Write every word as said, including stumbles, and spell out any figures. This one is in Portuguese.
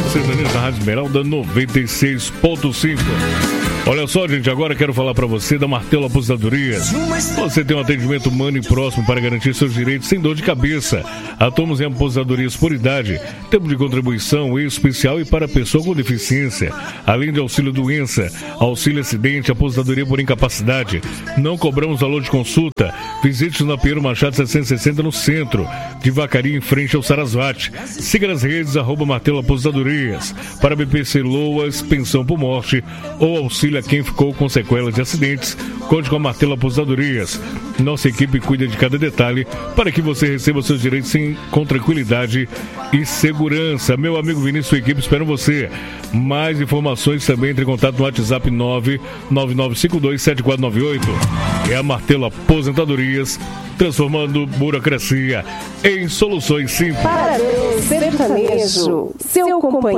sintonia da Rádio Esmeralda noventa e seis ponto cinco. Olha só, gente, agora quero falar para você da Martelo Aposentadorias. Você tem um atendimento humano e próximo para garantir seus direitos sem dor de cabeça. Atuamos em aposentadorias por idade, tempo de contribuição especial e para pessoa com deficiência, além de auxílio doença, auxílio acidente, aposentadoria por incapacidade. Não cobramos valor de consulta. Visite-nos na Pinheiro Machado setecentos e sessenta no centro, de Vacaria em frente ao Sarasvati. Siga nas redes, arroba Martelo Aposentadorias. Para B P C Loas, pensão por morte ou auxílio a quem ficou com sequelas de acidentes, conte com a Martelo Aposentadorias. Nossa equipe cuida de cada detalhe para que você receba seus direitos sem, com tranquilidade e segurança. Meu amigo Vinícius e sua equipe esperam você. Mais informações também, entre em contato no WhatsApp nove nove nove cinco dois sete quatro nove oito. É a Martelo Aposentadorias, transformando burocracia em soluções simples. Parabéns, sertanejo, seu companheiro.